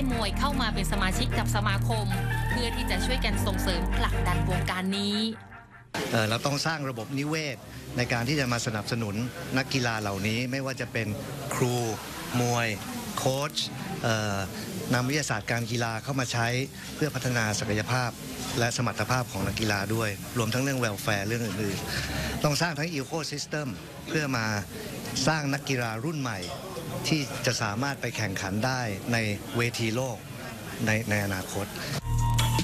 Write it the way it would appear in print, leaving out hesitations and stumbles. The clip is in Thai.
มวยเข้ามาเป็นสมาชิกกับสมาคมเพื่อที่จะช่วยกันส่งเสริมผลักดันวงการนี้เราต้องสร้างระบบนิเวศในการที่จะมาสนับสนุนนักกีฬาเหล่านี้ไม่ว่าจะเป็นครูมวยโค้ชนำวิทยาศาสตร์การกีฬาเข้ามาใช้เพื่อพัฒนาศักยภาพและสมรรถภาพของนักกีฬาด้วยรวมทั้งเรื่อง welfare เรื่องอื่นๆต้องสร้างทั้ง ecosystem เพื่อมาสร้างนักกีฬารุ่นใหม่ที่จะสามารถไปแข่งขันได้ในเวทีโลกในอนาคต